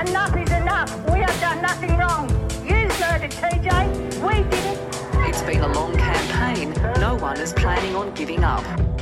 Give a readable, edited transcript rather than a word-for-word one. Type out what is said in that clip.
Enough is enough. We have done nothing wrong. You murdered TJ. We did it. It's been a long campaign. No one is planning on giving up.